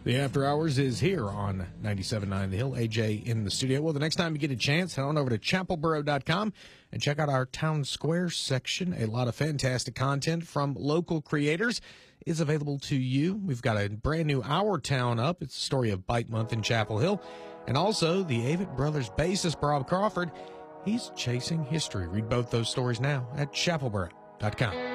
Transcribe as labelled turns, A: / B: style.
A: The After Hours is here on 97.9 The Hill. AJ in the studio. Well, the next time you get a chance, head on over to chapelboro.com and check out our Town Square section. A lot of fantastic content from local creators is available to you. We've got a brand new Our Town up. It's the story of Bike Month in Chapel Hill. And also the Avett Brothers bassist, Bob Crawford. He's chasing history. Read both those stories now at chapelboro.com.